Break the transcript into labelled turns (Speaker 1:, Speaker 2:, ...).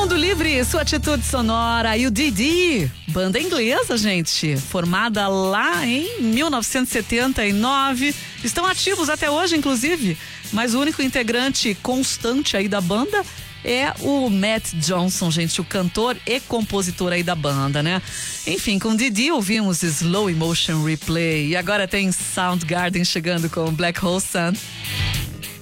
Speaker 1: Mundo Livre, sua atitude sonora. E o Didi, banda inglesa, gente, formada lá em 1979. Estão ativos até hoje, inclusive. Mas o único integrante constante aí da banda é o Matt Johnson, gente, o cantor e compositor aí da banda, né? Enfim, com Didi ouvimos Slow Emotion Replay. E agora tem Soundgarden chegando com Black Hole Sun.